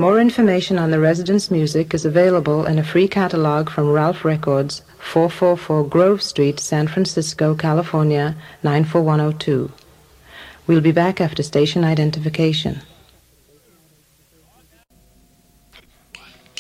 More information on the residents' music is available in a free catalog from Ralph Records, 444 Grove Street, San Francisco, California, 94102. We'll be back after station identification.